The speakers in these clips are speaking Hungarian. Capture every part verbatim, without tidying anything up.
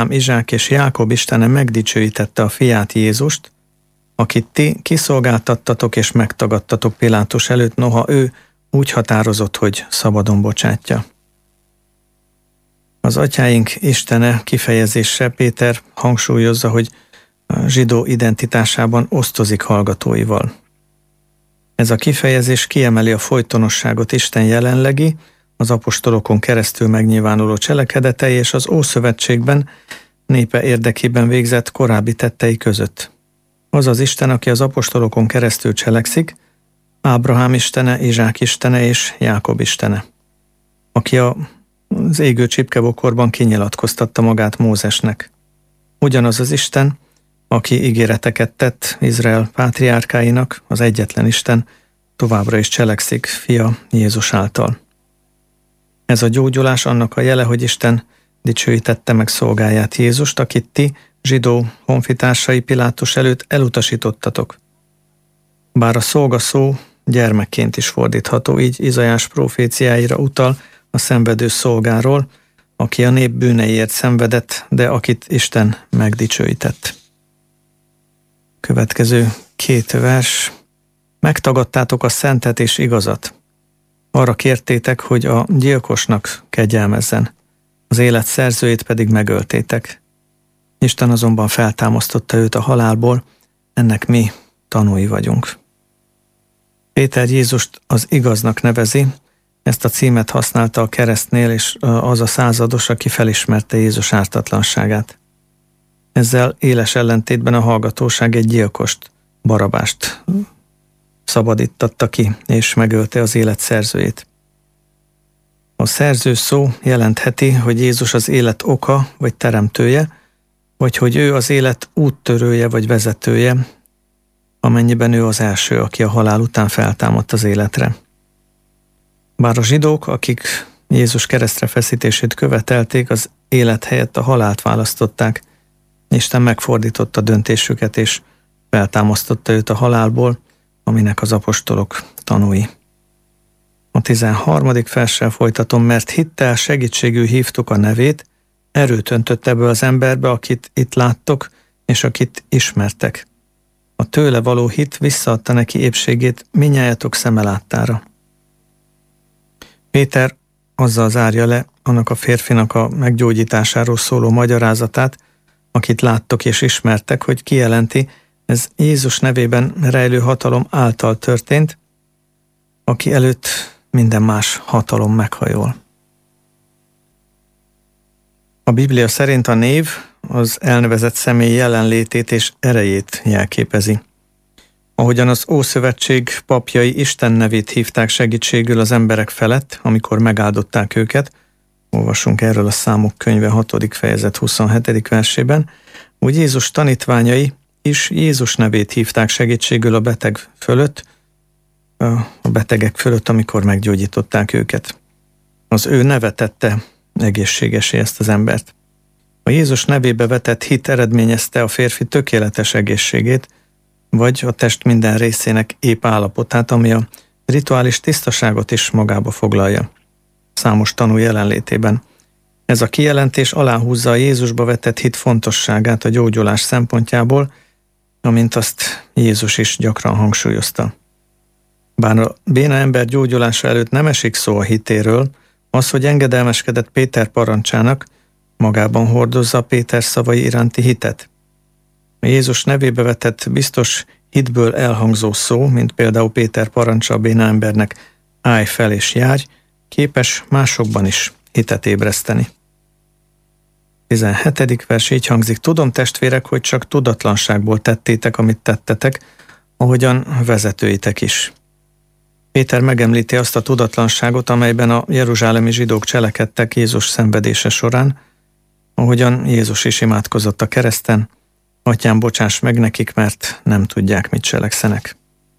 Izsák és Jákob Istene megdicsőítette a fiát Jézust, akit ti kiszolgáltattatok és megtagadtatok Pilátus előtt, noha ő úgy határozott, hogy szabadon bocsátja. Az atyáink Istene kifejezése Péter hangsúlyozza, hogy a zsidó identitásában osztozik hallgatóival. Ez a kifejezés kiemeli a folytonosságot Isten jelenlegi, az apostolokon keresztül megnyilvánuló cselekedetei és az Ószövetségben népe érdekében végzett korábbi tettei között. Az az Isten, aki az apostolokon keresztül cselekszik, Ábrahám Istene, Izsák Istene és Jákob Istene, aki a, az égő csipkebokorban kinyilatkoztatta magát Mózesnek. Ugyanaz az Isten, aki ígéreteket tett Izrael pátriárkáinak, az egyetlen Isten, továbbra is cselekszik fia Jézus által. Ez a gyógyulás annak a jele, hogy Isten dicsőítette meg szolgáját Jézust, akit ti, zsidó honfitársai Pilátus előtt elutasítottatok. Bár a szolga szó gyermekként is fordítható, így Izaiás proféciáira utal a szenvedő szolgáról, aki a nép bűneiért szenvedett, de akit Isten megdicsőített. Következő két vers. Megtagadtátok a szentet és igazat. Arra kértétek, hogy a gyilkosnak kegyelmezzen, az élet szerzőjét pedig megöltétek. Isten azonban feltámasztotta őt a halálból, ennek mi tanúi vagyunk. Péter Jézust az igaznak nevezi, ezt a címet használta a keresztnél, és az a százados, aki felismerte Jézus ártatlanságát. Ezzel éles ellentétben a hallgatóság egy gyilkost, Barabást szabadítatta ki, és megölte az élet szerzőjét. A szerző szó jelentheti, hogy Jézus az élet oka vagy teremtője, vagy hogy ő az élet úttörője vagy vezetője, amennyiben ő az első, aki a halál után feltámadt az életre. Bár a zsidók, akik Jézus keresztre feszítését követelték, az élet helyett a halált választották, Isten megfordította döntésüket, és feltámasztotta őt a halálból, aminek az apostolok tanúi. A tizenharmadik verssel folytatom, mert hittel segítségül hívtuk a nevét, erőt öntött ebből az emberbe, akit itt láttok, és akit ismertek. A tőle való hit visszaadta neki épségét minnyájatok szeme láttára. Péter azzal zárja le annak a férfinak a meggyógyításáról szóló magyarázatát, akit láttok és ismertek, hogy kijelenti, ez Jézus nevében rejlő hatalom által történt, aki előtt minden más hatalom meghajol. A Biblia szerint a név az elnevezett személy jelenlétét és erejét jelképezi. Ahogyan az Ószövetség papjai Isten nevét hívták segítségül az emberek felett, amikor megáldották őket, olvasunk erről a Számok könyve hatodik fejezet huszonhetedik versében, úgy Jézus tanítványai is Jézus nevét hívták segítségül a beteg fölött, a betegek fölött, amikor meggyógyították őket. Az ő neve tette egészségesé ezt az embert. A Jézus nevébe vetett hit eredményezte a férfi tökéletes egészségét, vagy a test minden részének épp állapotát, ami a rituális tisztaságot is magába foglalja. Számos tanú jelenlétében. Ez a kijelentés aláhúzza a Jézusba vetett hit fontosságát a gyógyulás szempontjából, amint azt Jézus is gyakran hangsúlyozta. Bár a béna ember gyógyulása előtt nem esik szó a hitéről, az, hogy engedelmeskedett Péter parancsának, magában hordozza Péter szavai iránti hitet. A Jézus nevébe vetett biztos hitből elhangzó szó, mint például Péter parancsa a béna embernek, állj fel és járj, képes másokban is hitet ébreszteni. tizenhetedik vers így hangzik, tudom testvérek, hogy csak tudatlanságból tettétek, amit tettetek, ahogyan vezetőitek is. Péter megemlíti azt a tudatlanságot, amelyben a jeruzsálemi zsidók cselekedtek Jézus szenvedése során, ahogyan Jézus is imádkozott a kereszten, Atyám, bocsáss meg nekik, mert nem tudják, mit cselekszenek.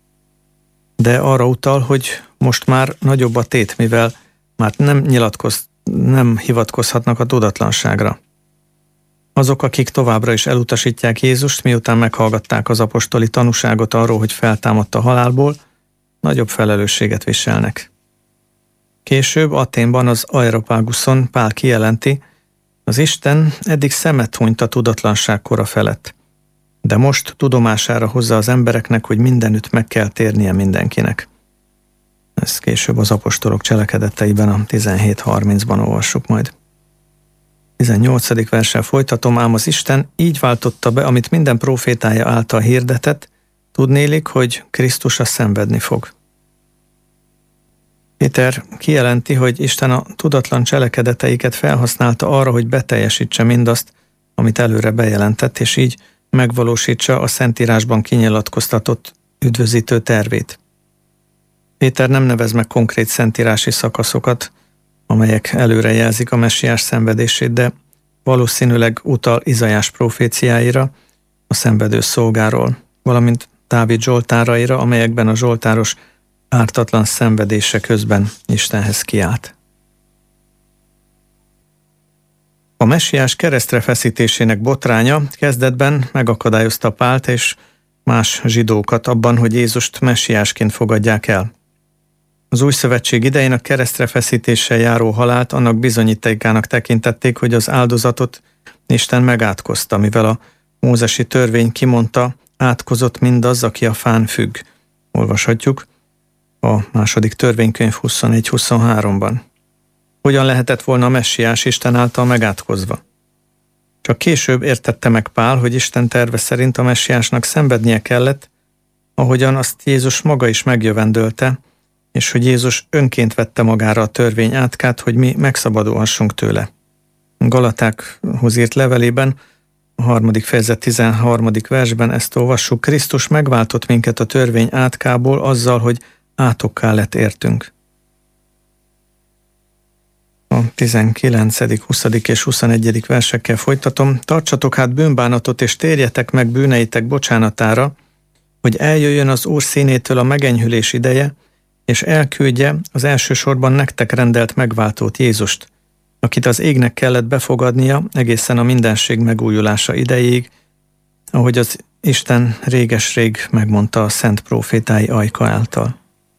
De arra utal, hogy most már nagyobb a tét, mivel már nem nyilatkoz, nem hivatkozhatnak a tudatlanságra. Azok, akik továbbra is elutasítják Jézust, miután meghallgatták az apostoli tanúságot arról, hogy feltámadt a halálból, nagyobb felelősséget viselnek. Később Athénban az Areopáguszon Pál kijelenti, Az Isten eddig szemet hunyt a tudatlanság kora felett, de most tudomására hozza az embereknek, hogy mindenütt meg kell térnie mindenkinek. Ezt később az apostolok cselekedeteiben a tizenhét harmincban olvassuk majd. tizennyolcadik verssel folytatom, ám az Isten így váltotta be, amit minden prófétája által hirdetett, tudnélik, hogy Krisztus a szenvedni fog. Péter kijelenti, hogy Isten a tudatlan cselekedeteiket felhasználta arra, hogy beteljesítse mindazt, amit előre bejelentett, és így megvalósítsa a Szentírásban kinyilatkoztatott üdvözítő tervét. Péter nem nevez meg konkrét szentírási szakaszokat, amelyek előre jelzik a messiás szenvedését, de valószínűleg utal Izaiás proféciáira, a szenvedő szolgáról, valamint Dávid zsoltáraira, amelyekben a zsoltáros ártatlan szenvedése közben Istenhez kiált. A messiás keresztre feszítésének botránya kezdetben megakadályozta Pált és más zsidókat abban, hogy Jézust messiásként fogadják el. Az új szövetség idején a keresztre feszítéssel járó halált annak bizonyítékának tekintették, hogy az áldozatot Isten megátkozta, mivel a mózesi törvény kimondta, átkozott mindaz, aki a fán függ. Olvashatjuk a második törvénykönyv huszonegy huszonháromban. Hogyan lehetett volna a messiás Isten által megátkozva? Csak később értette meg Pál, hogy Isten terve szerint a messiásnak szenvednie kellett, ahogyan azt Jézus maga is megjövendölte, és hogy Jézus önként vette magára a törvény átkát, hogy mi megszabadulhassunk tőle. Galatákhoz írt levelében, a harmadik fejezet tizenharmadik versben ezt olvassuk, Krisztus megváltott minket a törvény átkából azzal, hogy átokká lett értünk. A tizenkilencedik, huszadik és huszonegyedik versekkel folytatom. Tartsatok hát bűnbánatot, és térjetek meg bűneitek bocsánatára, hogy eljöjjön az Úr színétől a megenyhülés ideje, és elküldje az elsősorban nektek rendelt megváltót, Jézust, akit az égnek kellett befogadnia egészen a mindenség megújulása idejéig, ahogy az Isten réges-rég megmondta a szent prófétái ajka által.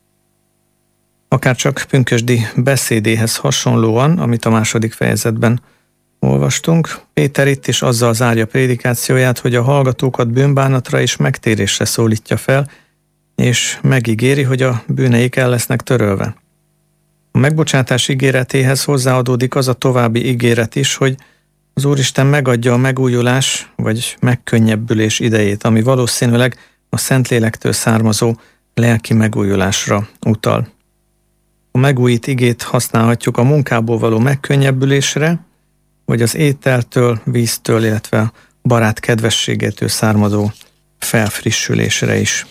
Akárcsak pünkösdi beszédéhez hasonlóan, amit a második fejezetben olvastunk, Péter itt is azzal zárja prédikációját, hogy a hallgatókat bűnbánatra és megtérésre szólítja fel, és megígéri, hogy a bűneik el lesznek törölve. A megbocsátás ígéretéhez hozzáadódik az a további ígéret is, hogy az Úristen megadja a megújulás vagy megkönnyebbülés idejét, ami valószínűleg a Szentlélektől származó lelki megújulásra utal. A megújít igét használhatjuk a munkából való megkönnyebbülésre, vagy az ételtől, víztől, illetve a barát kedvességétől származó felfrissülésre is.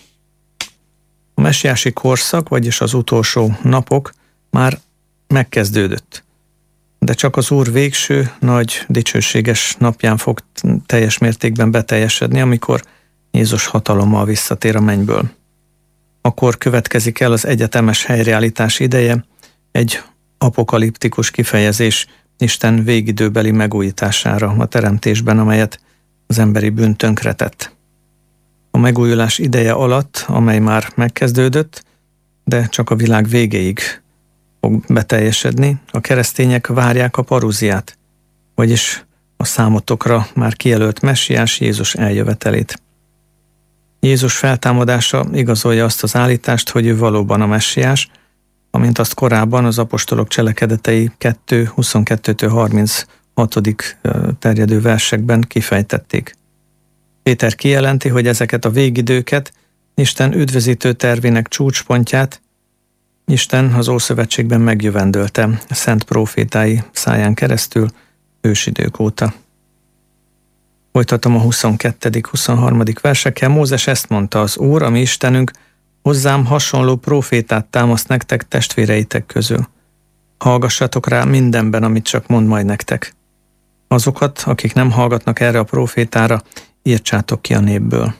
A messiási korszak, vagyis az utolsó napok már megkezdődött, de csak az Úr végső, nagy, dicsőséges napján fog teljes mértékben beteljesedni, amikor Jézus hatalommal visszatér a mennyből. Akkor következik el az egyetemes helyreállítás ideje, egy apokaliptikus kifejezés Isten végidőbeli megújítására a teremtésben, amelyet az emberi bűn tönkretett. A megújulás ideje alatt, amely már megkezdődött, de csak a világ végéig fog beteljesedni, a keresztények várják a parúziát, vagyis a számotokra már kijelölt messiás Jézus eljövetelét. Jézus feltámadása igazolja azt az állítást, hogy ő valóban a messiás, amint azt korábban az apostolok cselekedetei kettő huszonkettőtől harminchatodik terjedő versekben kifejtették. Péter kijelenti, hogy ezeket a végidőket, Isten üdvözítő tervének csúcspontját Isten az Ószövetségben megjövendölte a szent prófétái száján keresztül ősidők óta. Folytatom a huszonkettő huszonharmadik versekkel. Mózes ezt mondta: az Úr, a mi Istenünk, hozzám hasonló prófétát támaszt nektek testvéreitek közül. Hallgassatok rá mindenben, amit csak mond majd nektek. Azokat, akik nem hallgatnak erre a prófétára, írtsátok ki a népből.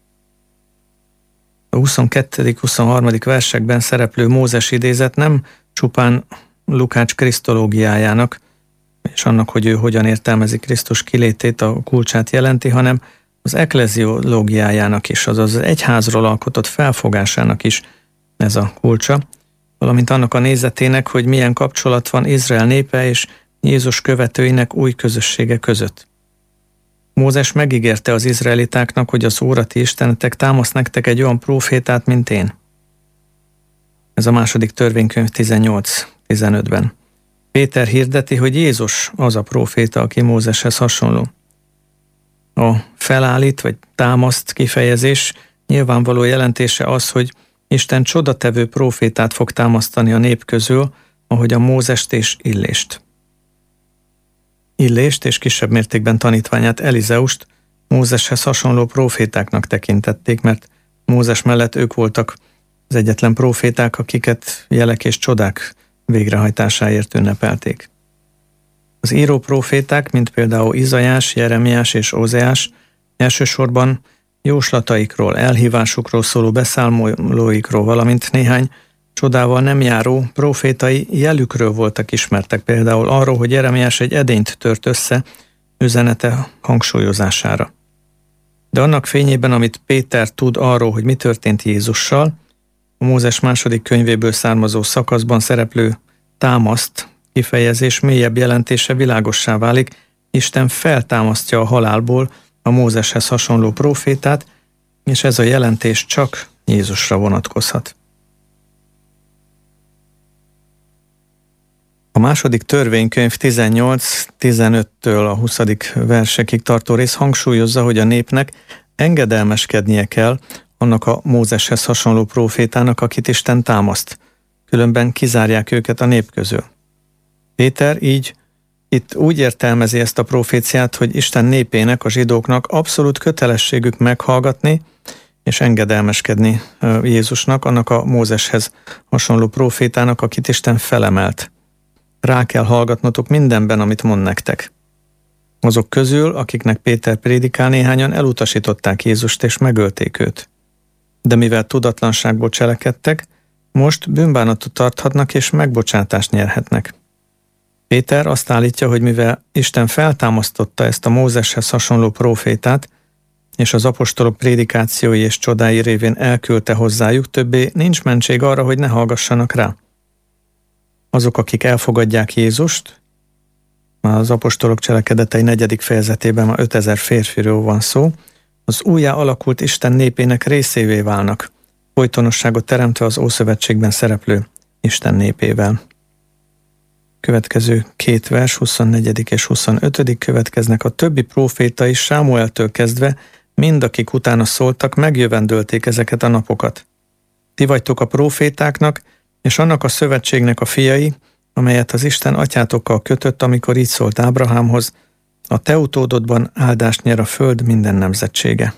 A huszonkettő huszonharmadik versekben szereplő Mózes idézet nem csupán Lukács krisztológiájának, és annak, hogy ő hogyan értelmezi Krisztus kilétét, a kulcsát jelenti, hanem az ekleziológiájának is, azaz az egyházról alkotott felfogásának is ez a kulcsa, valamint annak a nézetének, hogy milyen kapcsolat van Izrael népe és Jézus követőinek új közössége között. Mózes megígérte az izraelitáknak, hogy az órati istenetek támaszt nektek egy olyan prófétát, mint én. Ez a második törvénykönyv tizennyolc tizenötben. Péter hirdeti, hogy Jézus az a próféta, aki Mózeshez hasonló. A felállít vagy támaszt kifejezés nyilvánvaló jelentése az, hogy Isten csodatevő prófétát fog támasztani a nép közül, ahogy a Mózest és Illést. Illést és kisebb mértékben tanítványát Elizeust Mózeshez hasonló prófétáknak tekintették, mert Mózes mellett ők voltak az egyetlen próféták, akiket jelek és csodák végrehajtásáért ünnepelték. Az író próféták, mint például Izaiás, Jeremiás és Ózeás elsősorban jóslataikról, elhívásukról szóló beszámolóikról, valamint néhány csodával nem járó prófétai jelükről voltak ismertek, például arról, hogy Jeremiás egy edényt tört össze üzenete hangsúlyozására. De annak fényében, amit Péter tud arról, hogy mi történt Jézussal, a Mózes második könyvéből származó szakaszban szereplő támaszt kifejezés mélyebb jelentése világossá válik, Isten feltámasztja a halálból a Mózeshez hasonló prófétát, és ez a jelentés csak Jézusra vonatkozhat. A második törvénykönyv tizennyolc tizenöttől a huszadik versekig tartó rész hangsúlyozza, hogy a népnek engedelmeskednie kell annak a Mózeshez hasonló prófétának, akit Isten támaszt, különben kizárják őket a nép közül. Péter így itt úgy értelmezi ezt a proféciát, hogy Isten népének, a zsidóknak abszolút kötelességük meghallgatni és engedelmeskedni Jézusnak, annak a Mózeshez hasonló profétának, akit Isten felemelt. Rá kell hallgatnotok mindenben, amit mond nektek. Azok közül, akiknek Péter prédikál, néhányan elutasították Jézust és megölték őt. De mivel tudatlanságból cselekedtek, most bűnbánatot tarthatnak és megbocsátást nyerhetnek. Péter azt állítja, hogy mivel Isten feltámasztotta ezt a Mózeshez hasonló prófétát, és az apostolok prédikációi és csodái révén elküldte hozzájuk, többé nincs mentség arra, hogy ne hallgassanak rá. Azok, akik elfogadják Jézust, az apostolok cselekedetei negyedik fejezetében már ötezer férfiről van szó, az újjá alakult Isten népének részévé válnak, folytonosságot teremtve az Ószövetségben szereplő Isten népével. Következő két vers, huszonnegyedik és huszonötödik következnek. A többi próféta is Sámueltől kezdve, mind akik utána szóltak, megjövendölték ezeket a napokat. Ti vagytok a prófétáknak, és annak a szövetségnek a fiai, amelyet az Isten atyátokkal kötött, amikor így szólt Ábrahámhoz, a te utódodban áldást nyer a föld minden nemzetsége.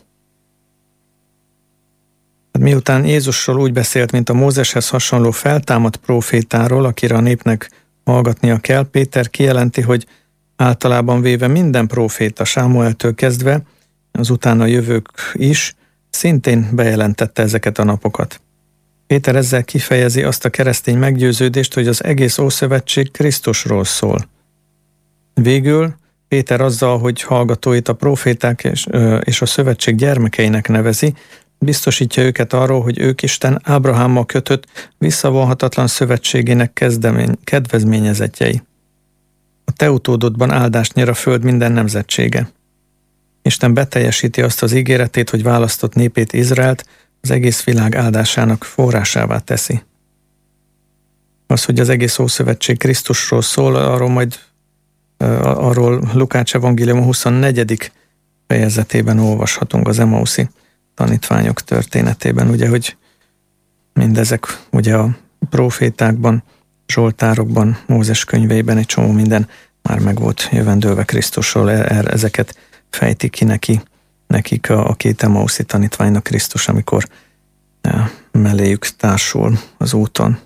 Miután Jézusról úgy beszélt, mint a Mózeshez hasonló feltámadt prófétáról, akire a népnek hallgatnia kell, Péter kijelenti, hogy általában véve minden próféta Sámueltől kezdve, az utána jövők is, szintén bejelentette ezeket a napokat. Péter ezzel kifejezi azt a keresztény meggyőződést, hogy az egész Ószövetség Krisztusról szól. Végül Péter azzal, hogy hallgatóit a próféták és, és a szövetség gyermekeinek nevezi, biztosítja őket arról, hogy ők Isten Ábrahámmal kötött visszavonhatatlan szövetségének kezdemény, kedvezményezetjei. A te utódodban áldást nyer a föld minden nemzetsége. Isten beteljesíti azt az ígéretét, hogy választott népét, Izraelt az egész világ áldásának forrásává teszi. Az, hogy az egész Ószövetség Krisztusról szól, arról majd arról Lukács evangélium huszonnegyedik fejezetében olvashatunk, az Emauszi tanítványok történetében, ugye, hogy mindezek ugye a prófétákban, zsoltárokban, Mózes könyveiben egy csomó minden már meg volt jövendőlve Krisztusról, ezeket fejti ki neki, nekik a, a két Emauszi tanítványnak Krisztus, amikor melléjük társul az úton.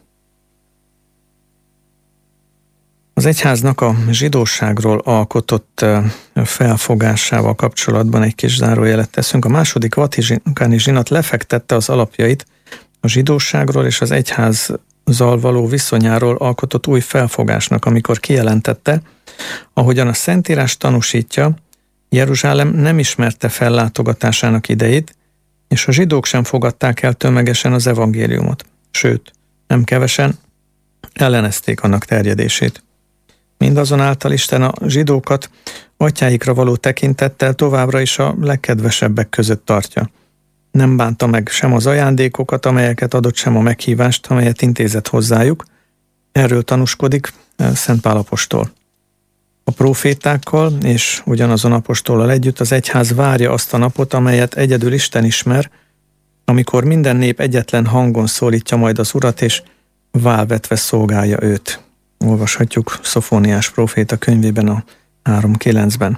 Az egyháznak a zsidóságról alkotott felfogásával kapcsolatban egy kis zárójelet teszünk. A második vatikáni zsinat lefektette az alapjait a zsidóságról és az egyházzal való viszonyáról alkotott új felfogásnak, amikor kijelentette, ahogyan a Szentírás tanúsítja, Jeruzsálem nem ismerte fel látogatásának idejét, és a zsidók sem fogadták el tömegesen az evangéliumot. Sőt, nem kevesen ellenezték annak terjedését. Mindazonáltal Isten a zsidókat atyáikra való tekintettel továbbra is a legkedvesebbek között tartja. Nem bánta meg sem az ajándékokat, amelyeket adott, sem a meghívást, amelyet intézett hozzájuk. Erről tanúskodik Szent Pál apostol. A prófétákkal és ugyanazon apostollal együtt az egyház várja azt a napot, amelyet egyedül Isten ismer, amikor minden nép egyetlen hangon szólítja majd az Urat, és válvetve szolgálja őt. Olvashatjuk Szofóniás próféta könyvében a három kilencben.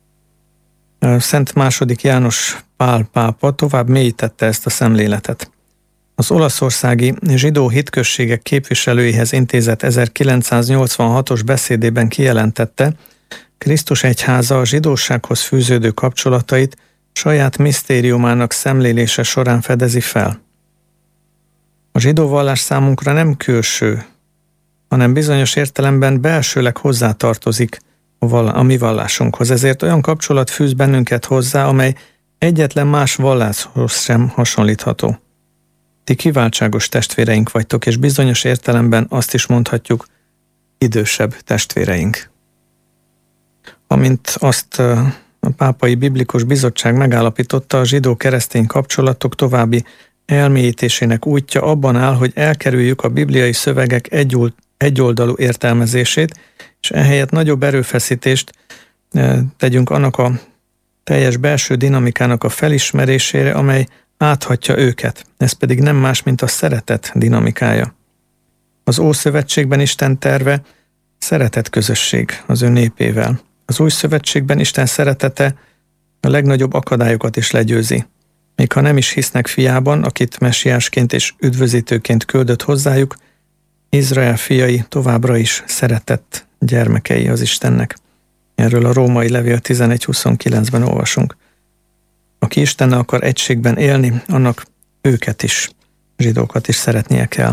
Szent második János Pál pápa tovább mélyítette ezt a szemléletet. Az olaszországi zsidó hitközségek képviselőihez intézett ezerkilencszáznyolcvanhatos beszédében kijelentette, Krisztus egyháza a zsidósághoz fűződő kapcsolatait saját misztériumának szemlélése során fedezi fel. A zsidó vallás számunkra nem külső, hanem bizonyos értelemben belsőleg hozzátartozik a mi vallásunkhoz. Ezért olyan kapcsolat fűz bennünket hozzá, amely egyetlen más valláshoz sem hasonlítható. Ti kiváltságos testvéreink vagytok, és bizonyos értelemben azt is mondhatjuk, idősebb testvéreink. Amint azt a Pápai Biblikus Bizottság megállapította, a zsidó-keresztény kapcsolatok további elmélyítésének útja abban áll, hogy elkerüljük a bibliai szövegek egyoldalú értelmezését, és ehelyett nagyobb erőfeszítést tegyünk annak a teljes belső dinamikának a felismerésére, amely áthatja őket. Ez pedig nem más, mint a szeretet dinamikája. Az Ószövetségben Isten terve szeretet közösség az ő népével. Az Új Szövetségben Isten szeretete a legnagyobb akadályokat is legyőzi. Még ha nem is hisznek fiában, akit messiásként és üdvözítőként küldött hozzájuk, Izrael fiai továbbra is szeretett gyermekei az Istennek. Erről a Római Levél tizenegy huszonkilencben olvasunk. Aki Istennel akar egységben élni, annak őket is, zsidókat is szeretnie kell.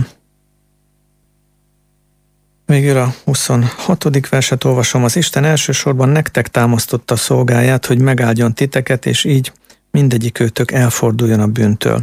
Végül a huszonhatodik verset olvasom. Az Isten elsősorban nektek támasztotta szolgáját, hogy megáldjon titeket, és így mindegyik őtök elforduljon a bűntől.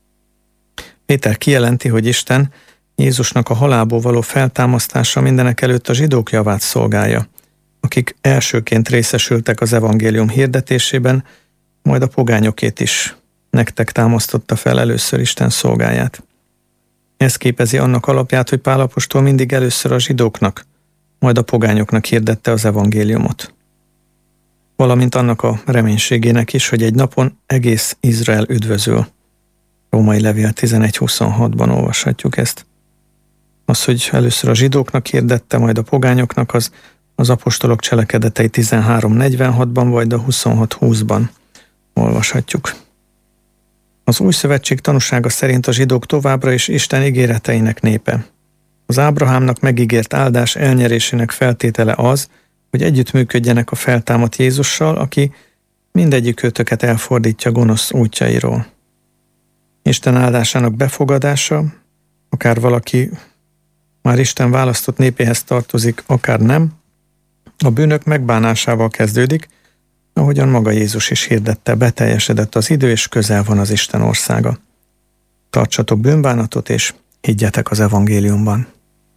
Péter kijelenti, hogy Isten Jézusnak a halálból való feltámasztása mindenek előtt a zsidók javát szolgálja, akik elsőként részesültek az evangélium hirdetésében, majd a pogányokét is. Nektek támasztotta fel először Isten szolgáját. Ez képezi annak alapját, hogy Pál apostol mindig először a zsidóknak, majd a pogányoknak hirdette az evangéliumot. Valamint annak a reménységének is, hogy egy napon egész Izrael üdvözül. Római Levél tizenegy huszonhatban olvashatjuk ezt. Az, hogy először a zsidóknak hirdette, majd a pogányoknak, az az apostolok cselekedetei tizenhárom negyvenhatban, vagy a huszonhat húszban olvashatjuk. Az Új Szövetség tanúsága szerint a zsidók továbbra is Isten ígéreteinek népe. Az Ábrahámnak megígért áldás elnyerésének feltétele az, hogy együttműködjenek a feltámadt Jézussal, aki mindegyik őtöket elfordítja gonosz útjairól. Isten áldásának befogadása, akár valaki már Isten választott népéhez tartozik, akár nem, a bűnök megbánásával kezdődik, ahogyan maga Jézus is hirdette, beteljesedett az idő, és közel van az Isten országa. Tartsatok bűnbánatot, és higgyetek az evangéliumban.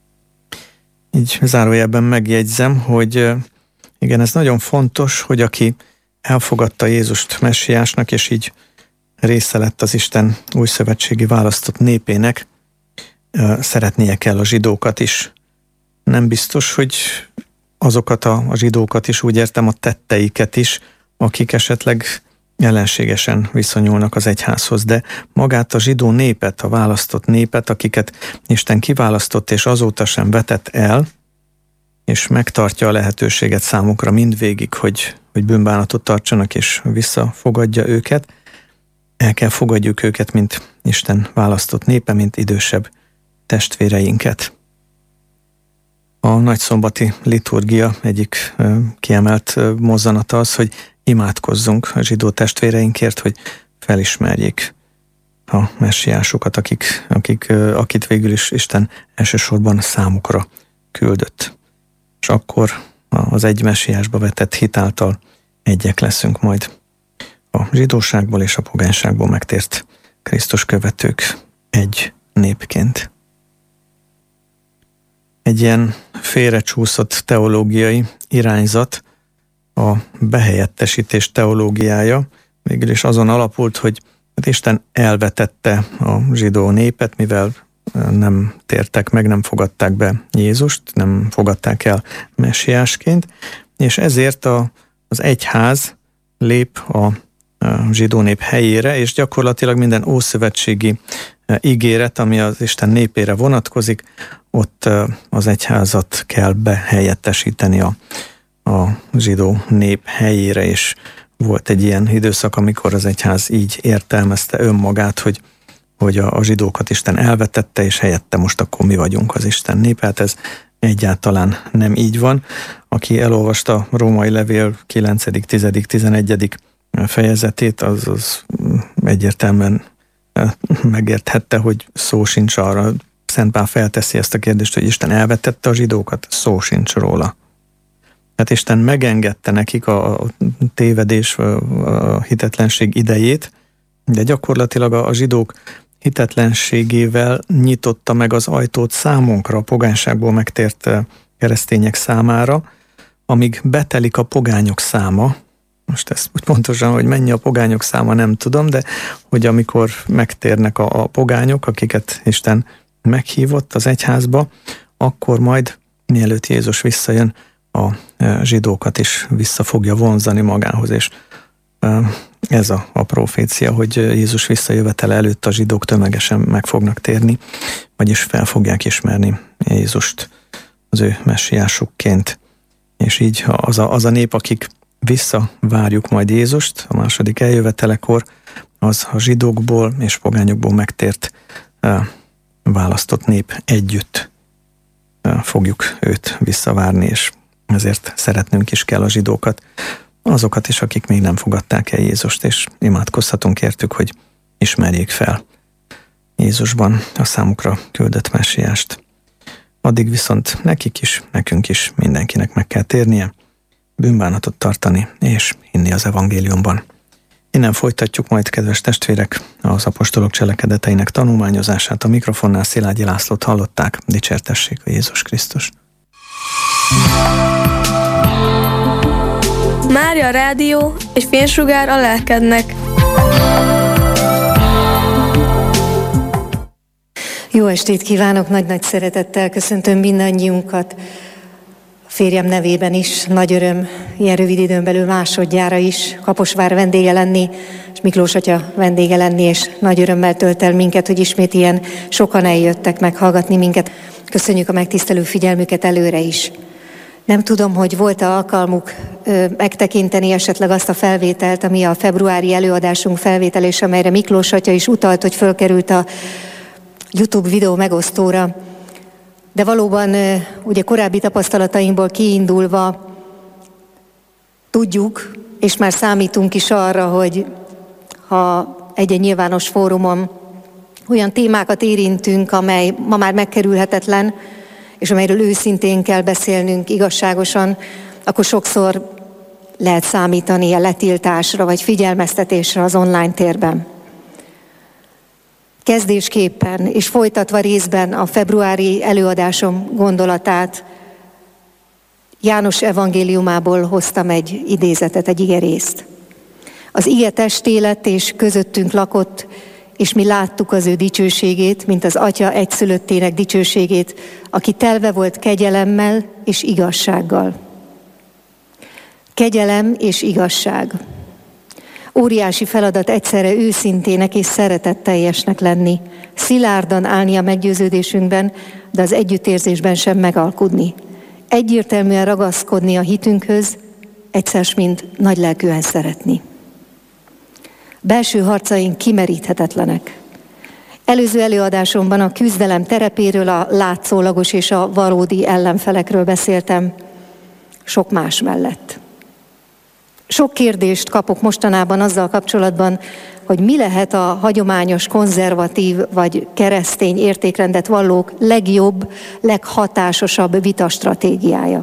Így zárójelben megjegyzem, hogy igen, ez nagyon fontos, hogy aki elfogadta Jézust messiásnak, és így része lett az Isten újszövetségi választott népének, szeretnie kell a zsidókat is. Nem biztos, hogy azokat a, a zsidókat is, úgy értem a tetteiket is, akik esetleg ellenségesen viszonyulnak az egyházhoz, de magát a zsidó népet, a választott népet, akiket Isten kiválasztott és azóta sem vetett el, és megtartja a lehetőséget számukra mindvégig, hogy, hogy bűnbánatot tartsanak és visszafogadja őket, el kell fogadjuk őket, mint Isten választott népe, mint idősebb testvéreinket. A nagyszombati liturgia egyik kiemelt mozzanata az, hogy imádkozzunk a zsidó testvéreinkért, hogy felismerjék a messiásukat, akik, akik, akit végül is Isten elsősorban számukra küldött. És akkor az egy messiásba vetett hit által egyek leszünk majd a zsidóságból és a pogányságból megtért Krisztus követők egy népként. egy ilyen félrecsúszott teológiai irányzat, a behelyettesítés teológiája végül is azon alapult, hogy Isten elvetette a zsidó népet, mivel nem tértek meg, nem fogadták be Jézust, nem fogadták el messiásként, és ezért a, az egyház lép a, a zsidó nép helyére, és gyakorlatilag minden ószövetségi ígéret, ami az Isten népére vonatkozik, ott az egyházat kell behelyettesíteni a, a zsidó nép helyére, és volt egy ilyen időszak, amikor az egyház így értelmezte önmagát, hogy, hogy a, a zsidókat Isten elvetette, és helyette most akkor mi vagyunk az Isten nép. Hát ez egyáltalán nem így van. Aki elolvasta a római levél kilencedik, tizedik, tizenegyedik fejezetét, az, az egyértelműen megérthette, hogy szó sincs arra. Szent Pál felteszi ezt a kérdést, hogy Isten elvetette a zsidókat, szó sincs róla. Hát Isten megengedte nekik a tévedés, a hitetlenség idejét, de gyakorlatilag a zsidók hitetlenségével nyitotta meg az ajtót számunkra, a pogányságból megtért keresztények számára, amíg betelik a pogányok száma. Most ezt úgy pontosan, hogy mennyi a pogányok száma, nem tudom, de hogy amikor megtérnek a, a pogányok, akiket Isten meghívott az egyházba, akkor majd, mielőtt Jézus visszajön, a zsidókat is vissza fogja vonzani magához, és ez a, a profécia, hogy Jézus visszajövetele előtt a zsidók tömegesen meg fognak térni, vagyis fel fogják ismerni Jézust az ő messiásukként. És így az a, az a nép, akik visszavárjuk majd Jézust a második eljövetelekor, az a zsidókból és pogányokból megtért választott nép együtt fogjuk őt visszavárni, és ezért szeretnünk is kell a zsidókat, azokat is, akik még nem fogadták el Jézust, és imádkozhatunk értük, hogy ismerjék fel Jézusban a számukra küldött messiást. Addig viszont nekik is, nekünk is, mindenkinek meg kell térnie, bűnbánatot tartani és hinni az evangéliumban. Innen folytatjuk majd, kedves testvérek, az apostolok cselekedeteinek tanulmányozását. A mikrofonnál Szilágyi Lászlót hallották, dicsértessék a Jézus Krisztus. Mária Rádió és Fénysugár a lelkednek. Jó estét kívánok, nagy-nagy szeretettel köszöntöm mindannyiunkat. A férjem nevében is nagy öröm ilyen rövid időn belül másodjára is Kaposvár vendége lenni, és Miklós atya vendége lenni, és nagy örömmel tölt el minket, hogy ismét ilyen sokan eljöttek meghallgatni minket. Köszönjük a megtisztelő figyelmüket előre is. Nem tudom, hogy volt-e alkalmuk ö, megtekinteni esetleg azt a felvételt, ami a februári előadásunk felvételés, amelyre Miklós atya is utalt, hogy fölkerült a YouTube videó megosztóra. De valóban ö, ugye korábbi tapasztalatainkból kiindulva tudjuk, és már számítunk is arra, hogy ha egy-egy nyilvános fórumon olyan témákat érintünk, amely ma már megkerülhetetlen, és amelyről őszintén kell beszélnünk igazságosan, akkor sokszor lehet számítani a letiltásra vagy figyelmeztetésre az online térben. Kezdésképpen és folytatva részben a februári előadásom gondolatát, János evangéliumából hoztam egy idézetet, egy igerészt. Az ige testé lett és közöttünk lakott, és mi láttuk az ő dicsőségét, mint az Atya egyszülöttének dicsőségét, aki telve volt kegyelemmel és igazsággal. Kegyelem és igazság. Óriási feladat egyszerre őszintének és szeretetteljesnek lenni, szilárdan állni a meggyőződésünkben, de az együttérzésben sem megalkudni. Egyértelműen ragaszkodni a hitünkhöz, egyszer mint nagylelkűen szeretni. Belső harcaink kimeríthetetlenek. Előző előadásomban a küzdelem terepéről, a látszólagos és a valódi ellenfelekről beszéltem, sok más mellett. Sok kérdést kapok mostanában azzal kapcsolatban, hogy mi lehet a hagyományos, konzervatív vagy keresztény értékrendet vallók legjobb, leghatásosabb vitastratégiája.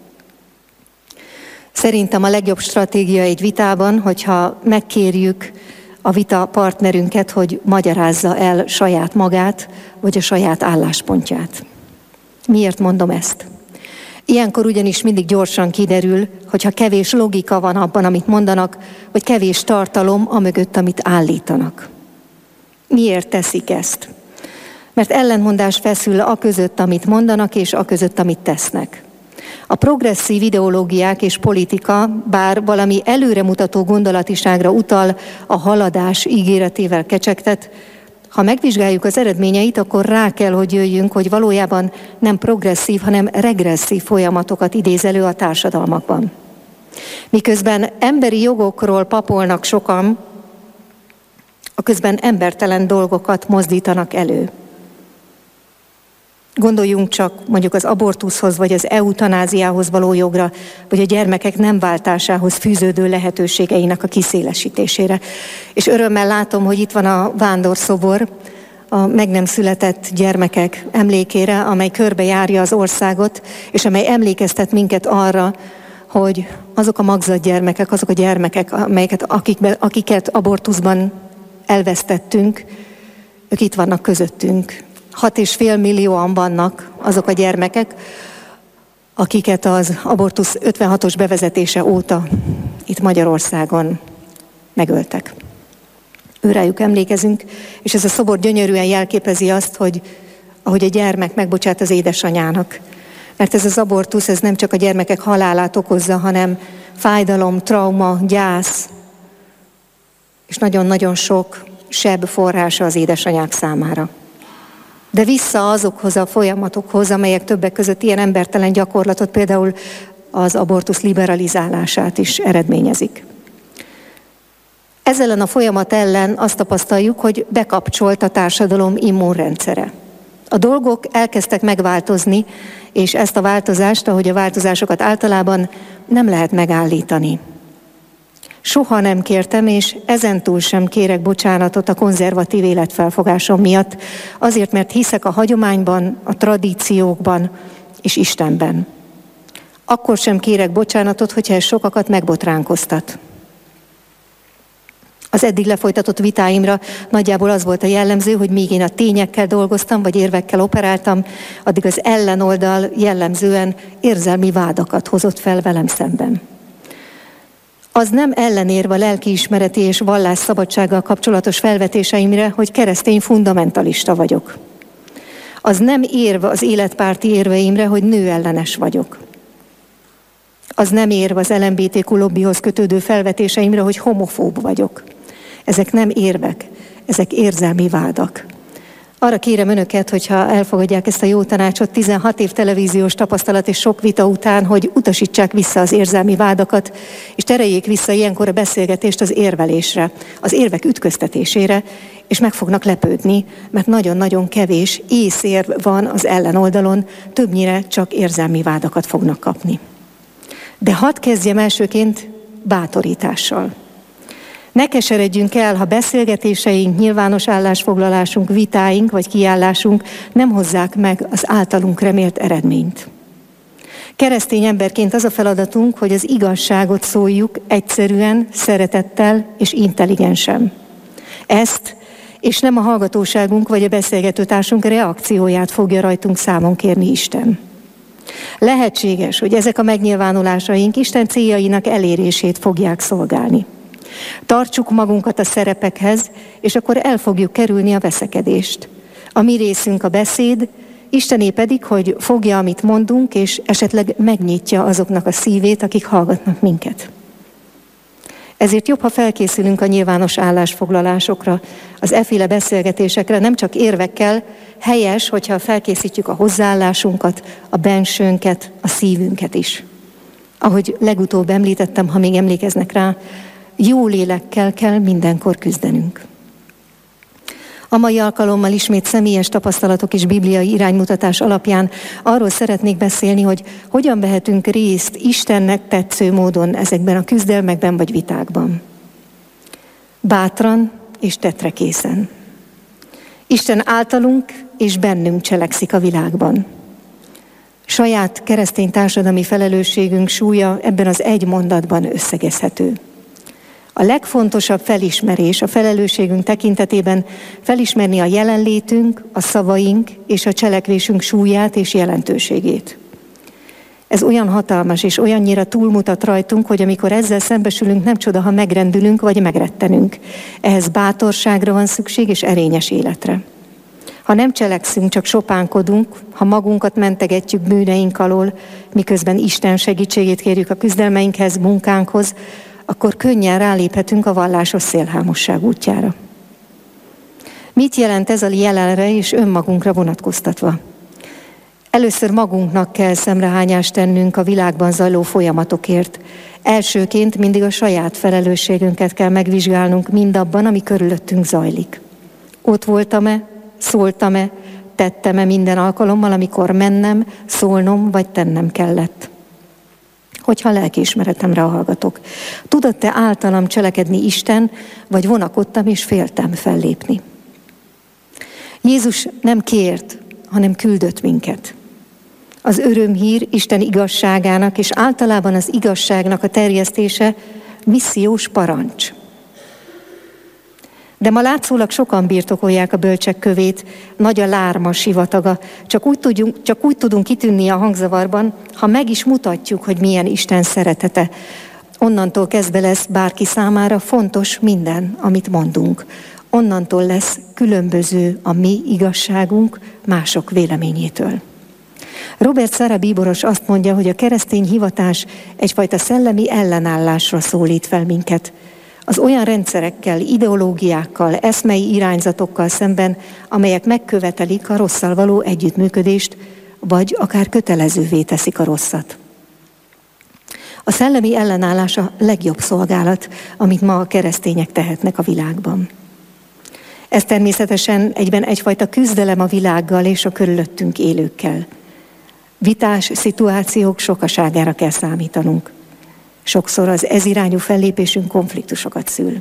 Szerintem a legjobb stratégia egy vitában, hogyha megkérjük a vita partnerünket, hogy magyarázza el saját magát, vagy a saját álláspontját. Miért mondom ezt? Ilyenkor ugyanis mindig gyorsan kiderül, hogyha kevés logika van abban, amit mondanak, vagy kevés tartalom amögött, amit állítanak. Miért teszik ezt? Mert ellentmondás feszül a között, amit mondanak, és a között, amit tesznek. A progresszív ideológiák és politika, bár valami előremutató gondolatiságra utal, a haladás ígéretével kecsegtet, ha megvizsgáljuk az eredményeit, akkor rá kell, hogy jöjjünk, hogy valójában nem progresszív, hanem regresszív folyamatokat idéz elő a társadalmakban. Miközben emberi jogokról papolnak sokan, a közben embertelen dolgokat mozdítanak elő. Gondoljunk csak mondjuk az abortuszhoz, vagy az eutanáziához való jogra, vagy a gyermekek nem váltásához fűződő lehetőségeinek a kiszélesítésére. És örömmel látom, hogy itt van a vándorszobor, a meg nem született gyermekek emlékére, amely körbejárja az országot, és amely emlékeztet minket arra, hogy azok a magzatgyermekek, azok a gyermekek, amelyeket, akikbe, akiket abortuszban elvesztettünk, ők itt vannak közöttünk. Hat és fél millióan vannak azok a gyermekek, akiket az abortusz ötvenhatos bevezetése óta itt Magyarországon megöltek. Őrájuk emlékezünk, és ez a szobor gyönyörűen jelképezi azt, hogy ahogy a gyermek megbocsát az édesanyának. Mert ez az abortusz, ez nem csak a gyermekek halálát okozza, hanem fájdalom, trauma, gyász, és nagyon-nagyon sok seb forrása az édesanyák számára. De vissza azokhoz a folyamatokhoz, amelyek többek között ilyen embertelen gyakorlatot, például az abortusz liberalizálását is eredményezik. Ezzel ellen a folyamat ellen azt tapasztaljuk, hogy bekapcsolt a társadalom immunrendszere. A dolgok elkezdtek megváltozni, és ezt a változást, ahogy a változásokat általában nem lehet megállítani. Soha nem kértem, és ezentúl sem kérek bocsánatot a konzervatív életfelfogásom miatt, azért, mert hiszek a hagyományban, a tradíciókban és Istenben. Akkor sem kérek bocsánatot, hogyha ez sokakat megbotránkoztat. Az eddig lefolytatott vitáimra nagyjából az volt a jellemző, hogy míg én a tényekkel dolgoztam, vagy érvekkel operáltam, addig az ellenoldal jellemzően érzelmi vádakat hozott fel velem szemben. Az nem ellenérve a lelkiismereti és vallásszabadsággal kapcsolatos felvetéseimre, hogy keresztény fundamentalista vagyok. Az nem érve az életpárti érveimre, hogy nőellenes vagyok. Az nem érve az el em bé té kú lobbyhoz kötődő felvetéseimre, hogy homofób vagyok. Ezek nem érvek, ezek érzelmi vádak. Arra kérem önöket, hogyha elfogadják ezt a jó tanácsot tizenhat év televíziós tapasztalat és sok vita után, hogy utasítsák vissza az érzelmi vádakat, és tereljék vissza ilyenkor a beszélgetést az érvelésre, az érvek ütköztetésére, és meg fognak lepődni, mert nagyon-nagyon kevés észérv van az ellenoldalon, többnyire csak érzelmi vádakat fognak kapni. De hadd kezdjem elsőként bátorítással. Ne keseredjünk el, ha beszélgetéseink, nyilvános állásfoglalásunk, vitáink vagy kiállásunk nem hozzák meg az általunk remélt eredményt. Keresztény emberként az a feladatunk, hogy az igazságot szóljuk egyszerűen, szeretettel és intelligensen. Ezt, és nem a hallgatóságunk vagy a beszélgetőtársunk reakcióját fogja rajtunk számon kérni Isten. Lehetséges, hogy ezek a megnyilvánulásaink Isten céljainak elérését fogják szolgálni. Tartsuk magunkat a szerepekhez, és akkor el fogjuk kerülni a veszekedést. A mi részünk a beszéd, Istené pedig, hogy fogja, amit mondunk, és esetleg megnyitja azoknak a szívét, akik hallgatnak minket. Ezért jobb, ha felkészülünk a nyilvános állásfoglalásokra, az efféle beszélgetésekre, nem csak érvekkel, helyes, hogyha felkészítjük a hozzáállásunkat, a bensőnket, a szívünket is. Ahogy legutóbb említettem, ha még emlékeznek rá, jó lélekkel kell mindenkor küzdenünk. A mai alkalommal ismét személyes tapasztalatok és bibliai iránymutatás alapján arról szeretnék beszélni, hogy hogyan vehetünk részt Istennek tetsző módon ezekben a küzdelmekben vagy vitákban. Bátran és tetrekészen. Isten általunk és bennünk cselekszik a világban. Saját keresztény társadalmi felelősségünk súlya ebben az egy mondatban összegezhető. A legfontosabb felismerés a felelősségünk tekintetében felismerni a jelenlétünk, a szavaink és a cselekvésünk súlyát és jelentőségét. Ez olyan hatalmas és olyannyira túlmutat rajtunk, hogy amikor ezzel szembesülünk, nem csoda, ha megrendülünk vagy megrettenünk. Ehhez bátorságra van szükség és erényes életre. Ha nem cselekszünk, csak sopánkodunk, ha magunkat mentegetjük bűneink alól, miközben Isten segítségét kérjük a küzdelmeinkhez, munkánkhoz, akkor könnyen ráléphetünk a vallásos szélhámosság útjára. Mit jelent ez a jelenre és önmagunkra vonatkoztatva? Először magunknak kell szemrehányást tennünk a világban zajló folyamatokért. Elsőként mindig a saját felelősségünket kell megvizsgálnunk mindabban, ami körülöttünk zajlik. Ott voltam-e, szóltam-e, tettem-e minden alkalommal, amikor mennem, szólnom vagy tennem kellett. Hogyha lelkiismeretemre hallgatok. Tudott-e általam cselekedni Isten, vagy vonakodtam és féltem fellépni? Jézus nem kért, hanem küldött minket. Az örömhír Isten igazságának és általában az igazságnak a terjesztése missziós parancs. De ma látszólag sokan birtokolják a bölcsek kövét, nagy a lárma sivataga, csak úgy, tudjunk, csak úgy tudunk kitűnni a hangzavarban, ha meg is mutatjuk, hogy milyen Isten szeretete. Onnantól kezdve lesz bárki számára fontos minden, amit mondunk. Onnantól lesz különböző a mi igazságunk mások véleményétől. Robert Szara bíboros azt mondja, hogy a keresztény hivatás egyfajta szellemi ellenállásra szólít fel minket. Az olyan rendszerekkel, ideológiákkal, eszmei irányzatokkal szemben, amelyek megkövetelik a rosszal való együttműködést, vagy akár kötelezővé teszik a rosszat. A szellemi ellenállás a legjobb szolgálat, amit ma a keresztények tehetnek a világban. Ez természetesen egyben egyfajta küzdelem a világgal és a körülöttünk élőkkel. Vitás szituációk sokaságára kell számítanunk. Sokszor az ez irányú fellépésünk konfliktusokat szül.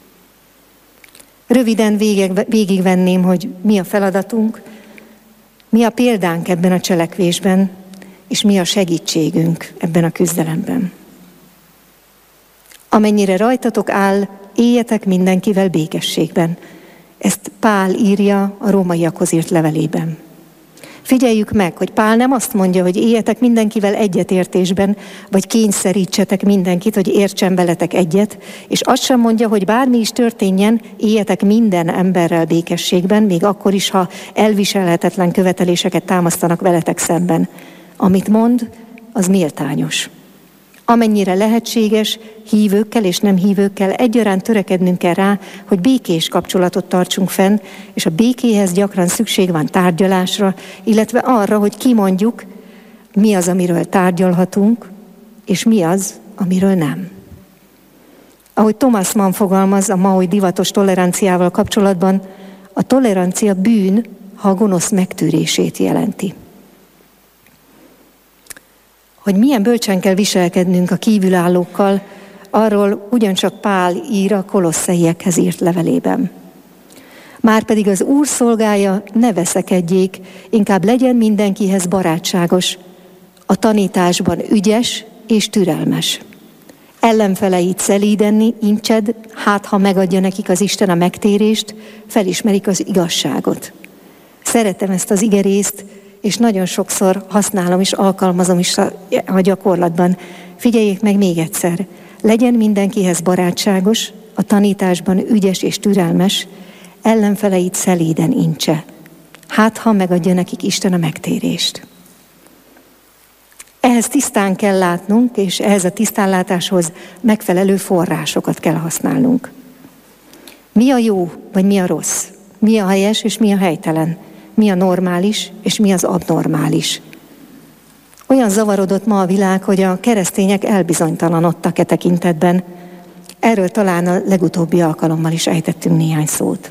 Röviden végig, végigvenném, hogy mi a feladatunk, mi a példánk ebben a cselekvésben, és mi a segítségünk ebben a küzdelemben. Amennyire rajtatok áll, éljetek mindenkivel békességben. Ezt Pál írja a rómaiakhoz írt levelében. Figyeljük meg, hogy Pál nem azt mondja, hogy éljetek mindenkivel egyetértésben, vagy kényszerítsetek mindenkit, hogy értsen veletek egyet, és azt sem mondja, hogy bármi is történjen, éljetek minden emberrel békességben, még akkor is, ha elviselhetetlen követeléseket támasztanak veletek szemben. Amit mond, az méltányos. Amennyire lehetséges, hívőkkel és nem hívőkkel egyaránt törekednünk kell rá, hogy békés kapcsolatot tartsunk fenn, és a békéhez gyakran szükség van tárgyalásra, illetve arra, hogy kimondjuk, mi az, amiről tárgyalhatunk, és mi az, amiről nem. Ahogy Thomas Mann fogalmaz a mai divatos toleranciával kapcsolatban, a tolerancia bűn, ha a gonosz megtűrését jelenti. Hogy milyen bölcsen kell viselkednünk a kívülállókkal, arról ugyancsak Pál ír a kolosszaiekhez írt levelében. Márpedig az Úr szolgája, ne veszekedjék, inkább legyen mindenkihez barátságos, a tanításban ügyes és türelmes. Ellenfeleit szelíden incsed, hát ha megadja nekik az Isten a megtérést, felismerik az igazságot. Szeretem ezt az igerészt, és nagyon sokszor használom és alkalmazom is a gyakorlatban. Figyeljék meg még egyszer, legyen mindenkihez barátságos, a tanításban ügyes és türelmes, ellenfeleit szelíden incse. Hát, ha megadja nekik Isten a megtérést. Ehhez tisztán kell látnunk, és ehhez a tisztánlátáshoz megfelelő forrásokat kell használnunk. Mi a jó, vagy mi a rossz? Mi a helyes, és mi a helytelen? Mi a normális, és mi az abnormális? Olyan zavarodott ma a világ, hogy a keresztények elbizonytalanodtak e tekintetben. Erről talán a legutóbbi alkalommal is ejtettünk néhány szót.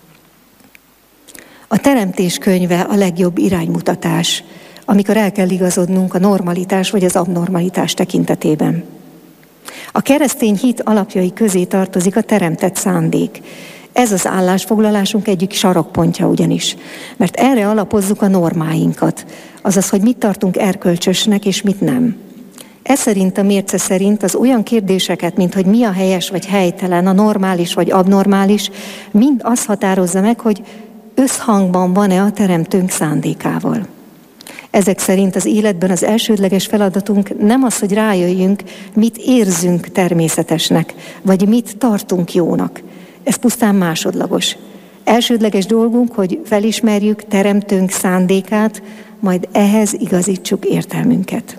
A Teremtés könyve a legjobb iránymutatás, amikor el kell igazodnunk a normalitás vagy az abnormalitás tekintetében. A keresztény hit alapjai közé tartozik a teremtett szándék. Ez az állásfoglalásunk egyik sarokpontja ugyanis, mert erre alapozzuk a normáinkat, azaz, hogy mit tartunk erkölcsösnek és mit nem. Ez szerint a mérce szerint az olyan kérdéseket, mint hogy mi a helyes vagy helytelen, a normális vagy abnormális, mind azt határozza meg, hogy összhangban van-e a teremtőnk szándékával. Ezek szerint az életben az elsődleges feladatunk nem az, hogy rájöjjünk, mit érzünk természetesnek, vagy mit tartunk jónak. Ez pusztán másodlagos. Elsődleges dolgunk, hogy felismerjük teremtőnk szándékát, majd ehhez igazítsuk értelmünket.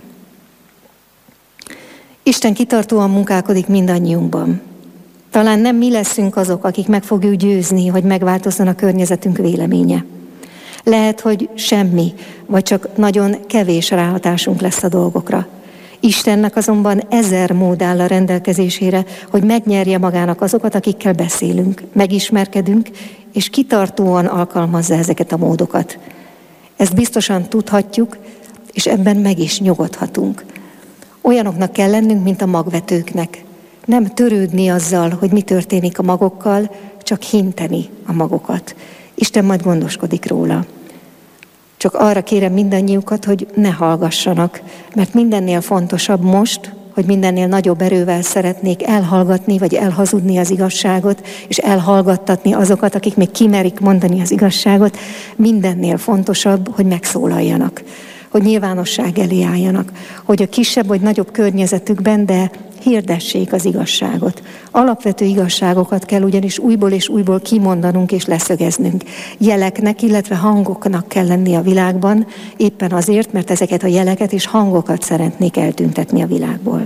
Isten kitartóan munkálkodik mindannyiunkban. Talán nem mi leszünk azok, akik meg fogjuk győzni, hogy megváltozzon a környezetünk véleménye. Lehet, hogy semmi, vagy csak nagyon kevés ráhatásunk lesz a dolgokra. Istennek azonban ezer mód áll a rendelkezésére, hogy megnyerje magának azokat, akikkel beszélünk, megismerkedünk, és kitartóan alkalmazza ezeket a módokat. Ezt biztosan tudhatjuk, és ebben meg is nyugodhatunk. Olyanoknak kell lennünk, mint a magvetőknek. Nem törődni azzal, hogy mi történik a magokkal, csak hinteni a magokat. Isten majd gondoskodik róla. Csak arra kérem mindannyiukat, hogy ne hallgassanak, mert mindennél fontosabb most, hogy mindennél nagyobb erővel szeretnék elhallgatni, vagy elhazudni az igazságot, és elhallgattatni azokat, akik még kimerik mondani az igazságot. Mindennél fontosabb, hogy megszólaljanak, hogy nyilvánosság elé álljanak, hogy a kisebb vagy nagyobb környezetükben, de hirdessék az igazságot. Alapvető igazságokat kell ugyanis újból és újból kimondanunk és leszögeznünk. Jeleknek, illetve hangoknak kell lenni a világban, éppen azért, mert ezeket a jeleket és hangokat szeretnék eltüntetni a világból.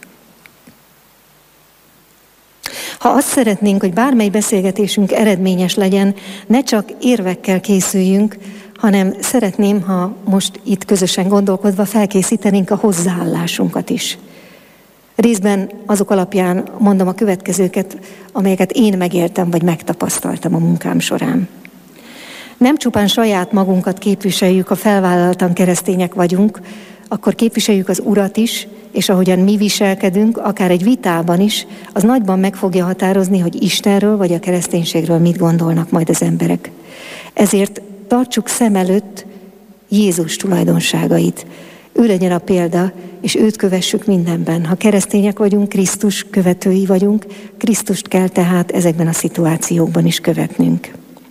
Ha azt szeretnénk, hogy bármely beszélgetésünk eredményes legyen, ne csak érvekkel készüljünk, hanem szeretném, ha most itt közösen gondolkodva felkészítenénk a hozzáállásunkat is. Részben azok alapján mondom a következőket, amelyeket én megéltem, vagy megtapasztaltam a munkám során. Nem csupán saját magunkat képviseljük, ha felvállaltan keresztények vagyunk, akkor képviseljük az Urat is, és ahogyan mi viselkedünk, akár egy vitában is, az nagyban meg fogja határozni, hogy Istenről vagy a kereszténységről mit gondolnak majd az emberek. Ezért tartsuk szem előtt Jézus tulajdonságait. Ő legyen a példa, és őt kövessük mindenben. Ha keresztények vagyunk, Krisztus követői vagyunk, Krisztust kell tehát ezekben a szituációkban is követnünk.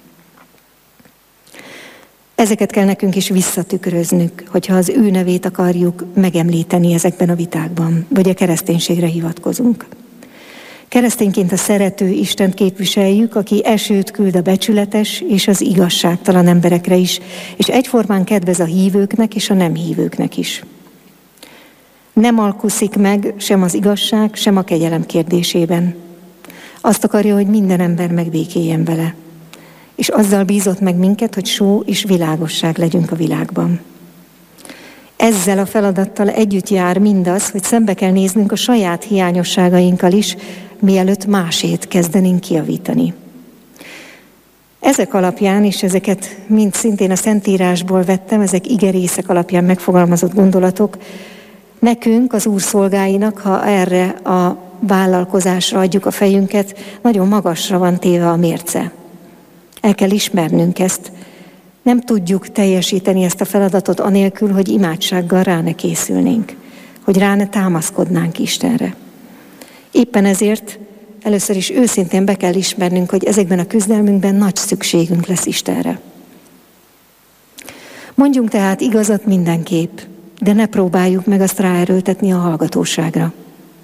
Ezeket kell nekünk is visszatükröznünk, hogyha az ő nevét akarjuk megemlíteni ezekben a vitákban, vagy a kereszténységre hivatkozunk. Keresztényként a szerető Istent képviseljük, aki esőt küld a becsületes és az igazságtalan emberekre is, és egyformán kedvez a hívőknek és a nem hívőknek is. Nem alkuszik meg sem az igazság, sem a kegyelem kérdésében. Azt akarja, hogy minden ember megbékéljen vele. És azzal bízott meg minket, hogy só és világosság legyünk a világban. Ezzel a feladattal együtt jár mindaz, hogy szembe kell néznünk a saját hiányosságainkkal is, mielőtt másét kezdenénk kijavítani. Ezek alapján, és ezeket mind szintén a Szentírásból vettem, ezek igerészek alapján megfogalmazott gondolatok, nekünk, az Úr szolgáinak, ha erre a vállalkozásra adjuk a fejünket, nagyon magasra van téve a mérce. El kell ismernünk ezt. Nem tudjuk teljesíteni ezt a feladatot anélkül, hogy imádsággal rá ne készülnénk, hogy rá ne támaszkodnánk Istenre. Éppen ezért először is őszintén be kell ismernünk, hogy ezekben a küzdelmünkben nagy szükségünk lesz Istenre. Mondjunk tehát igazat mindenképp, de ne próbáljuk meg azt ráerőltetni a hallgatóságra.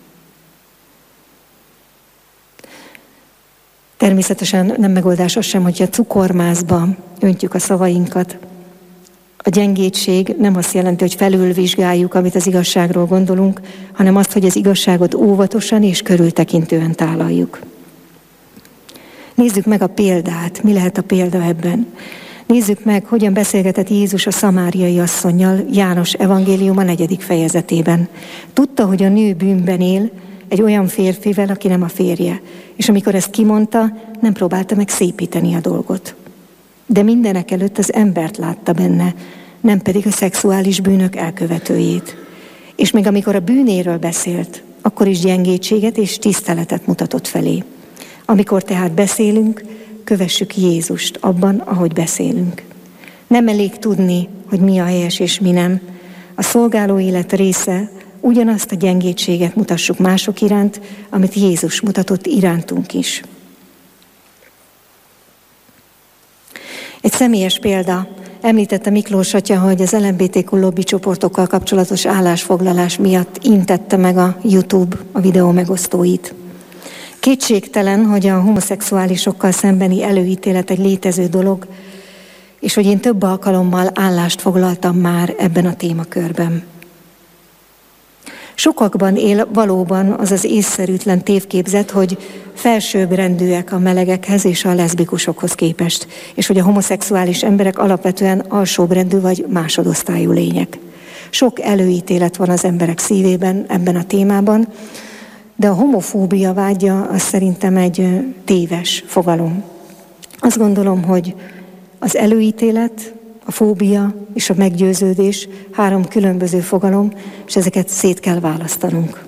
Természetesen nem megoldás az sem, hogyha cukormászba öntjük a szavainkat. A gyengétség nem azt jelenti, hogy felülvizsgáljuk, amit az igazságról gondolunk, hanem azt, hogy az igazságot óvatosan és körültekintően tálaljuk. Nézzük meg a példát. Mi lehet a példa ebben? Nézzük meg, hogyan beszélgetett Jézus a szamáriai asszonnyal János evangéliuma negyedik fejezetében. Tudta, hogy a nő bűnben él, egy olyan férfivel, aki nem a férje. És amikor ezt kimondta, nem próbálta meg szépíteni a dolgot. De mindenek előtt az embert látta benne, nem pedig a szexuális bűnök elkövetőjét. És még amikor a bűnéről beszélt, akkor is gyengétséget és tiszteletet mutatott felé. Amikor tehát beszélünk, kövessük Jézust abban, ahogy beszélünk. Nem elég tudni, hogy mi a helyes és mi nem. A szolgáló élet része ugyanazt a gyengétséget mutassuk mások iránt, amit Jézus mutatott irántunk is. Egy személyes példa. Említette Miklós atya, hogy az el em bé té kú lobby csoportokkal kapcsolatos állásfoglalás miatt intette meg a YouTube a videó megosztóit. Kétségtelen, hogy a homoszexuálisokkal szembeni előítélet egy létező dolog, és hogy én több alkalommal állást foglaltam már ebben a témakörben. Sokakban él valóban az az észszerűtlen tévképzet, hogy felsőbbrendűek a melegekhez és a leszbikusokhoz képest, és hogy a homoszexuális emberek alapvetően alsóbbrendű vagy másodosztályú lények. Sok előítélet van az emberek szívében ebben a témában, de a homofóbia vágya az szerintem egy téves fogalom. Azt gondolom, hogy az előítélet, a fóbia és a meggyőződés három különböző fogalom, és ezeket szét kell választanunk.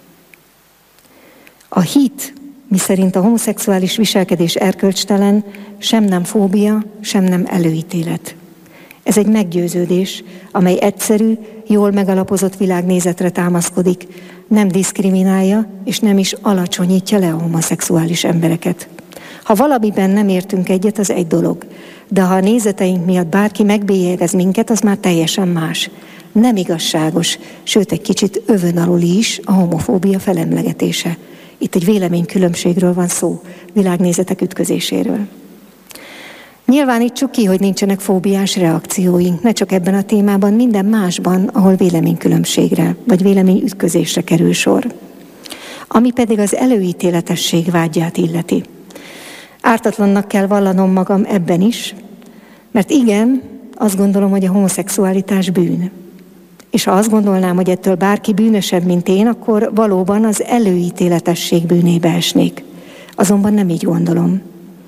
A hit, miszerint a homoszexuális viselkedés erkölcstelen, sem nem fóbia, sem nem előítélet. Ez egy meggyőződés, amely egyszerű, jól megalapozott világnézetre támaszkodik, nem diszkriminálja és nem is alacsonyítja le a homoszexuális embereket. Ha valamiben nem értünk egyet, az egy dolog, de ha a nézeteink miatt bárki megbélyegez minket, az már teljesen más. Nem igazságos, sőt egy kicsit övön aluli is a homofóbia felemlegetése. Itt egy véleménykülönbségről van szó, világnézetek ütközéséről. Nyilvánítsuk ki, hogy nincsenek fóbiás reakcióink, ne csak ebben a témában, minden másban, ahol véleménykülönbségre vagy véleményütközésre kerül sor. Ami pedig az előítéletesség vágyát illeti. Ártatlannak kell vallanom magam ebben is, mert igen, azt gondolom, hogy a homoszexualitás bűn. És ha azt gondolnám, hogy ettől bárki bűnösebb, mint én, akkor valóban az előítéletesség bűnébe esnék. Azonban nem így gondolom.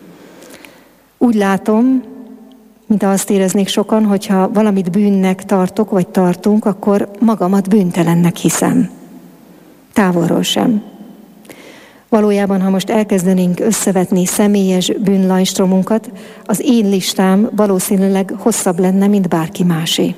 Úgy látom, mint azt éreznék sokan, hogyha valamit bűnnek tartok, vagy tartunk, akkor magamat bűntelennek hiszem. Távolról sem. Valójában, ha most elkezdenénk összevetni személyes bűnlajstromunkat, az én listám valószínűleg hosszabb lenne, mint bárki másé.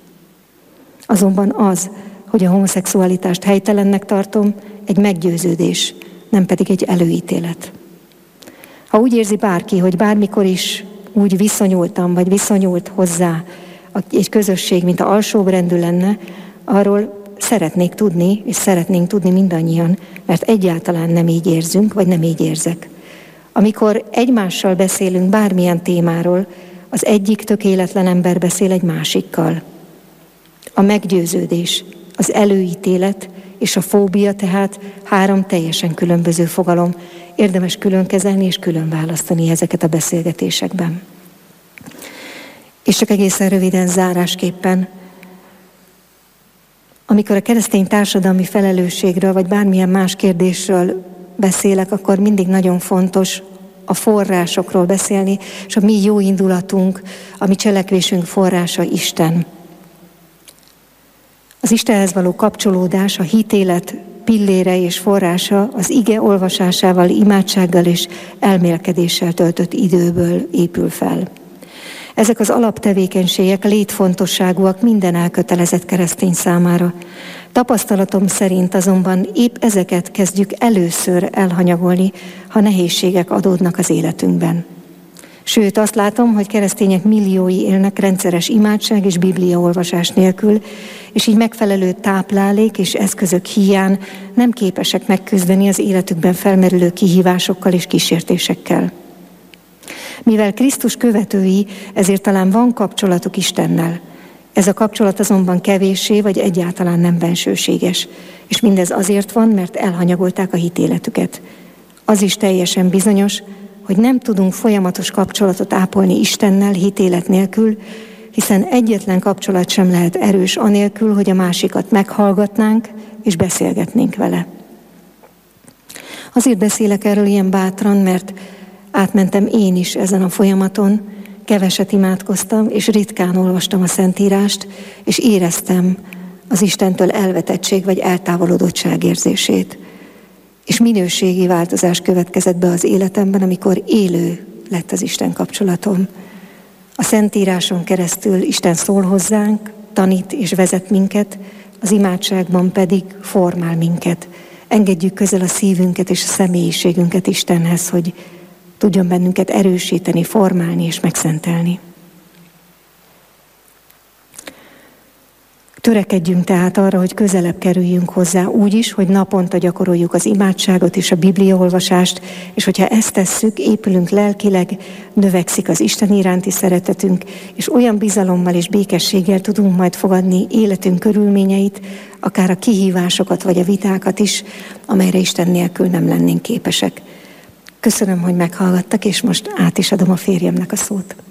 Azonban az, hogy a homoszexualitást helytelennek tartom, egy meggyőződés, nem pedig egy előítélet. Ha úgy érzi bárki, hogy bármikor is úgy viszonyultam, vagy viszonyult hozzá egy közösség, mint a alsóbrendű lenne, arról szeretnék tudni, és szeretnénk tudni mindannyian, mert egyáltalán nem így érzünk, vagy nem így érzek. Amikor egymással beszélünk bármilyen témáról, az egyik tökéletlen ember beszél egy másikkal. A meggyőződés, az előítélet és a fóbia tehát három teljesen különböző fogalom. Érdemes külön kezelni és külön választani ezeket a beszélgetésekben. És csak egészen röviden zárásképpen, amikor a keresztény társadalmi felelősségről, vagy bármilyen más kérdésről beszélek, akkor mindig nagyon fontos a forrásokról beszélni, és a mi jó indulatunk, a mi cselekvésünk forrása Isten. Az Istenhez való kapcsolódás, a hitélet pillére és forrása az ige olvasásával, imádsággal és elmélkedéssel töltött időből épül fel. Ezek az alaptevékenységek létfontosságúak minden elkötelezett keresztény számára. Tapasztalatom szerint azonban épp ezeket kezdjük először elhanyagolni, ha nehézségek adódnak az életünkben. Sőt, azt látom, hogy keresztények milliói élnek rendszeres imádság és bibliaolvasás nélkül, és így megfelelő táplálék és eszközök híján nem képesek megküzdeni az életükben felmerülő kihívásokkal és kísértésekkel. Mivel Krisztus követői, ezért talán van kapcsolatuk Istennel. Ez a kapcsolat azonban kevéssé vagy egyáltalán nem bensőséges, és mindez azért van, mert elhanyagolták a hitéletüket. Az is teljesen bizonyos, hogy nem tudunk folyamatos kapcsolatot ápolni Istennel hitélet nélkül, hiszen egyetlen kapcsolat sem lehet erős anélkül, hogy a másikat meghallgatnánk és beszélgetnénk vele. Azért beszélek erről ilyen bátran, mert átmentem én is ezen a folyamaton, keveset imádkoztam, és ritkán olvastam a Szentírást, és éreztem az Istentől elvetettség vagy eltávolodottság érzését. És minőségi változás következett be az életemben, amikor élő lett az Isten kapcsolatom. A Szentíráson keresztül Isten szól hozzánk, tanít és vezet minket, az imádságban pedig formál minket. Engedjük közel a szívünket és a személyiségünket Istenhez, hogy tudjon bennünket erősíteni, formálni és megszentelni. Törekedjünk tehát arra, hogy közelebb kerüljünk hozzá úgy is, hogy naponta gyakoroljuk az imádságot és a bibliaolvasást, és hogyha ezt tesszük, épülünk lelkileg, növekszik az Isten iránti szeretetünk, és olyan bizalommal és békességgel tudunk majd fogadni életünk körülményeit, akár a kihívásokat vagy a vitákat is, amelyre Isten nélkül nem lennénk képesek. Köszönöm, hogy meghallgattak, és most át is adom a férjemnek a szót.